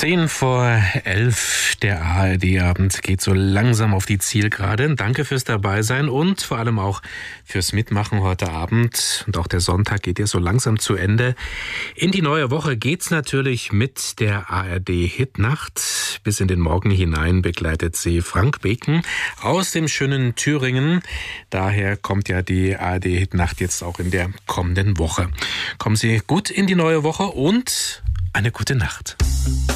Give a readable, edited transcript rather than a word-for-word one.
10:10, der ARD-Abend geht so langsam auf die Zielgerade. Danke fürs Dabeisein und vor allem auch fürs Mitmachen heute Abend. Und auch der Sonntag geht ja so langsam zu Ende. In die neue Woche geht's natürlich mit der ARD-Hitnacht. Bis in den Morgen hinein begleitet sie Frank Beken aus dem schönen Thüringen. Daher kommt ja die ARD-Hitnacht jetzt auch in der kommenden Woche. Kommen Sie gut in die neue Woche und eine gute Nacht.